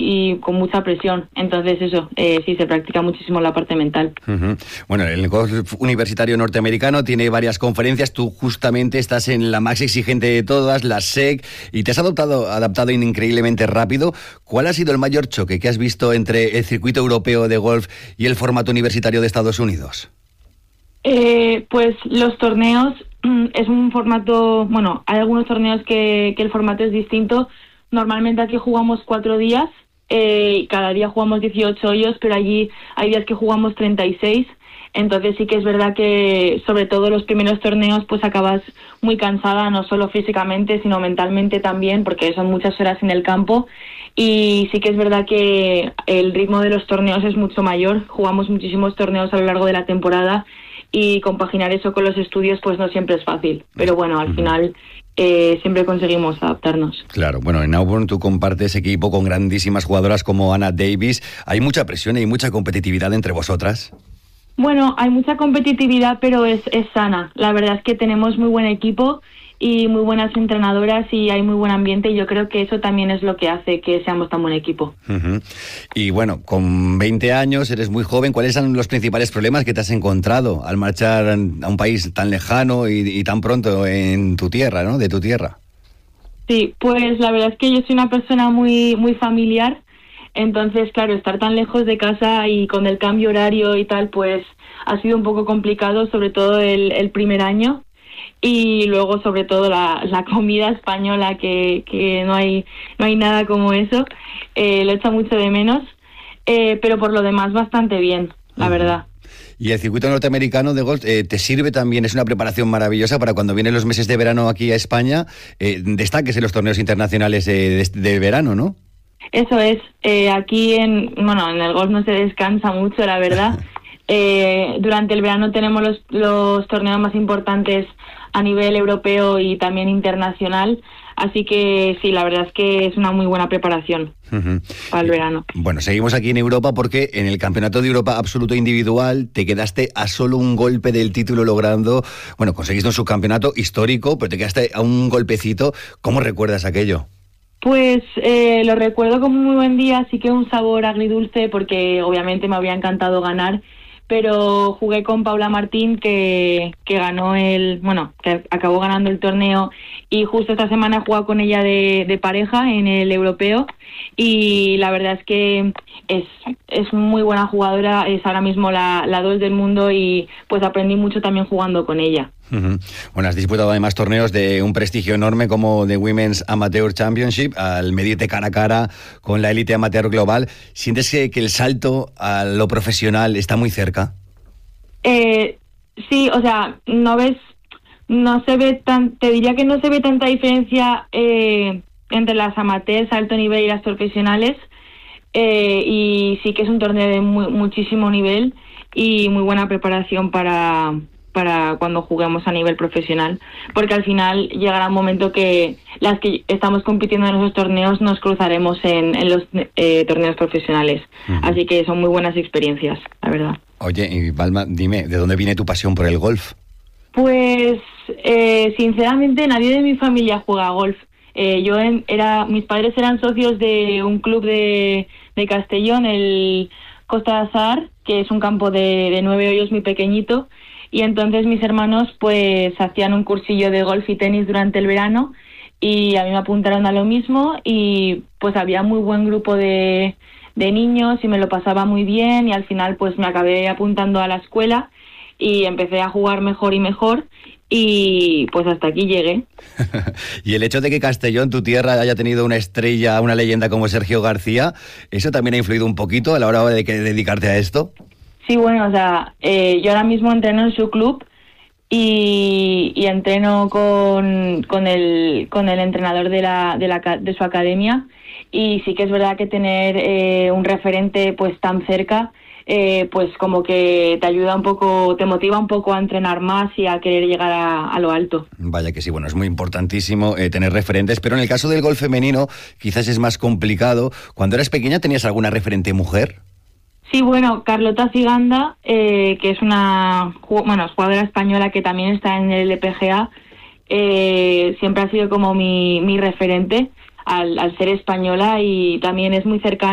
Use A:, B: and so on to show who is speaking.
A: y con mucha presión. Entonces eso, sí, se practica muchísimo la parte mental.
B: Uh-huh. Bueno, el golf universitario norteamericano tiene varias conferencias. Tú justamente estás en la más exigente de todas, la SEC, y te has adaptado increíblemente rápido. ¿Cuál ha sido el mayor choque que has visto entre el circuito europeo de golf y el formato universitario de Estados Unidos?
A: Pues los torneos es un formato, bueno, hay algunos torneos que el formato es distinto. Normalmente aquí jugamos 4 días, cada día jugamos 18 hoyos, pero allí hay días que jugamos 36. Entonces sí que es verdad que sobre todo los primeros torneos pues acabas muy cansada, no solo físicamente sino mentalmente también, porque son muchas horas en el campo. Y sí que es verdad que el ritmo de los torneos es mucho mayor, jugamos muchísimos torneos a lo largo de la temporada y compaginar eso con los estudios pues no siempre es fácil, pero bueno, al final siempre conseguimos adaptarnos.
B: Claro, bueno, en Auburn tú compartes equipo con grandísimas jugadoras como Anna Davis. ¿Hay mucha presión y mucha competitividad entre vosotras?
A: Bueno, hay mucha competitividad, pero es sana. La verdad es que tenemos muy buen equipo y muy buenas entrenadoras y hay muy buen ambiente, y yo creo que eso también es lo que hace que seamos tan buen equipo.
B: Uh-huh. Y bueno, con 20 años, eres muy joven. ¿Cuáles son los principales problemas que te has encontrado al marchar a un país tan lejano y tan pronto en tu tierra, ¿no? De tu tierra.
A: Sí, pues la verdad es que yo soy una persona muy familiar, entonces claro, estar tan lejos de casa y con el cambio horario y tal, pues ha sido un poco complicado, sobre todo el primer año. Y luego sobre todo la comida española, que no hay nada como eso, lo echo mucho de menos, pero por lo demás bastante bien, la verdad.
B: Y el circuito norteamericano de golf te sirve también, es una preparación maravillosa para cuando vienen los meses de verano aquí a España, destaques en los torneos internacionales de verano, ¿no?
A: Eso es, aquí en el golf no se descansa mucho, la verdad. Durante el verano tenemos los torneos más importantes a nivel europeo y también internacional, así que sí, la verdad es que es una muy buena preparación para el verano.
B: Bueno, seguimos aquí en Europa porque en el Campeonato de Europa Absoluto Individual te quedaste a solo un golpe del título logrando, bueno, conseguiste un subcampeonato histórico, pero te quedaste a un golpecito. ¿Cómo recuerdas aquello?
A: Pues lo recuerdo como un muy buen día, así que un sabor agridulce porque obviamente me habría encantado ganar, pero jugué con Paula Martín que ganó que acabó ganando el torneo, y justo esta semana he jugado con ella de pareja en el europeo, y la verdad es que es muy buena jugadora, es ahora mismo la 2 del mundo, y pues aprendí mucho también jugando con ella.
B: Uh-huh. Bueno, has disputado además torneos de un prestigio enorme como The Women's Amateur Championship, al medirte cara a cara con la élite amateur global. ¿Sientes que el salto a lo profesional está muy cerca?
A: Sí, o sea, te diría que no se ve tanta diferencia entre las amateurs, alto nivel, y las profesionales, y sí que es un torneo de muchísimo nivel y muy buena preparación para cuando juguemos a nivel profesional, porque al final llegará un momento que las que estamos compitiendo en esos torneos nos cruzaremos en los torneos profesionales. Uh-huh. Así que son muy buenas experiencias, la verdad.
B: Oye, y Palma, dime, ¿de dónde viene tu pasión por el golf?
A: Pues sinceramente nadie de mi familia juega a golf. Mis padres eran socios de un club de Castellón, el Costa de Azahar, que es un campo de 9 hoyos muy pequeñito. Y entonces mis hermanos pues hacían un cursillo de golf y tenis durante el verano, y a mí me apuntaron a lo mismo, y pues había muy buen grupo de niños y me lo pasaba muy bien, y al final pues me acabé apuntando a la escuela y empecé a jugar mejor y mejor, y pues hasta aquí llegué.
B: Y el hecho de que Castellón, tu tierra, haya tenido una estrella, una leyenda como Sergio García, ¿eso también ha influido un poquito a la hora de dedicarte a esto?
A: Sí, bueno, o sea, yo ahora mismo entreno en su club y entreno con el entrenador de su academia, y sí que es verdad que tener un referente pues tan cerca, pues como que te ayuda un poco, te motiva un poco a entrenar más y a querer llegar a lo alto.
B: Vaya que sí, bueno, es muy importantísimo tener referentes, pero en el caso del golf femenino quizás es más complicado. Cuando eras pequeña, ¿tenías alguna referente mujer?
A: Sí, bueno, Carlota Ciganda, que es una jugadora española que también está en el LPGA, siempre ha sido como mi referente al ser española, y también es muy cercana